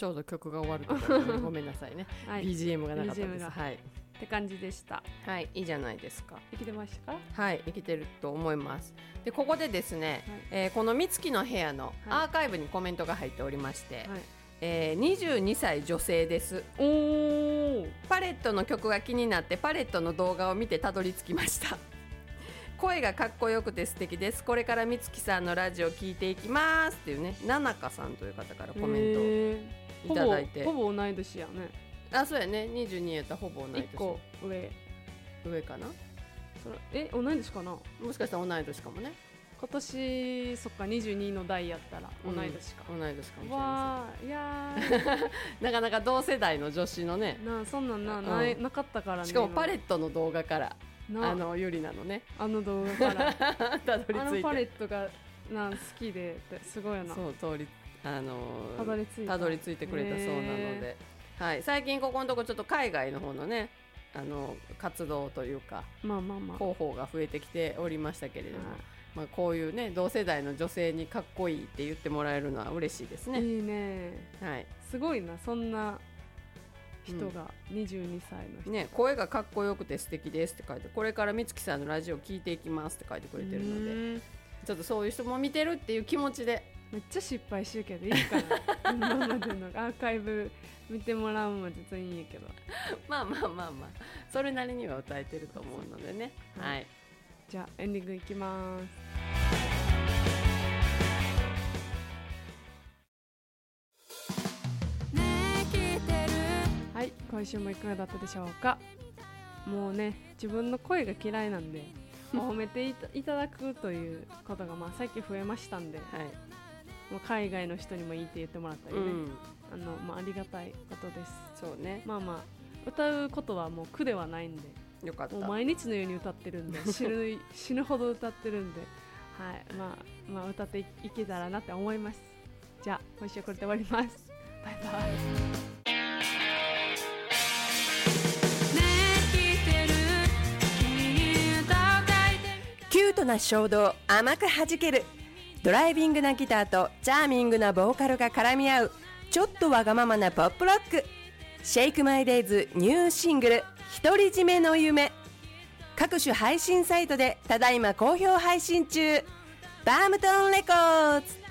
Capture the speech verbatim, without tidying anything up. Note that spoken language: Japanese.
ちょうど曲が終わるところで、ね、ごめんなさいね、はい、ビージーエム がなかったです。はい、 って感じでした。 はい、いいじゃないですか。 生きてましたか？ はい、生きてると思います。でここでですね、はい、えー、このみつきの部屋のアーカイブにコメントが入っておりまして、はい、えー、にじゅうにさい女性です。おー、パレットの曲が気になってパレットの動画を見てたどり着きました。声がかっこよくて素敵です。これからみつきさんのラジオ聞いていきますっていうね、ななかさんという方からコメントをいただいて、 ほぼ、ほぼ同い年やね。 あ、そうやね、にじゅうにやったらほぼ同い年。いっこ上上かな。 それえ同い年かな。 もしかしたら同い年かもね。 今年そっかにじゅうにの代やったら同い年か、 うん、同い年かもしれません。わー、いやーなかなか同世代の女子のね、 なそんなん な,、うん、な, なかったからね。 しかもパレットの動画からあのゆりなのね、 あの動画からたどり着いて、 あのパレットがなん好きでってすごいよな。 そう通りあのたどり着いたどり着いてくれたそうなので、はい、最近ここのとこちょっと海外の方のねあの活動というか、 まあまあまあ、 広報が増えてきておりましたけれども、まあ、こういうね同世代の女性にかっこいいって言ってもらえるのは嬉しいですね。 いいね、 はい、 すごいな、そんな人が、うん、にじゅうにさいの人、 ね、声がかっこよくて素敵ですって書いて、これからみつきさんのラジオ聞いていきますって書いてくれてるので、ちょっとそういう人も見てるっていう気持ちで。 めっちゃ失敗してるけどいいかな今までのアーカイブ見てもらうのは実はいいんやけどまあまあまあまあそれなりには歌えてると思うのでね、はい、 じゃあエンディングいきます。はい、今週もいかがだったでしょうか。もうね、自分の声が嫌いなんで褒めてい た, いただくということがまあ最近増えましたんで、はい、もう海外の人にもいいって言ってもらったりね、うん、あのまあ、ありがたいことです。 そうね、 まあまあ歌うことはもう苦ではないんで、 よかった。 もう毎日のように歌ってるんで死 ぬ, 死ぬほど歌ってるんで、はい、まあ、まあ歌っていけたらなって思います。じゃあ今週はこれで終わります。バイバイ。 キュートな衝動、甘く弾けるドライビングなギターとチャーミングなボーカルが絡み合うちょっとわがままなポップロック、シェイクマイデイズニューシングル独り占めの夢、各種配信サイトでただいま好評配信中。バームトンレコーズ。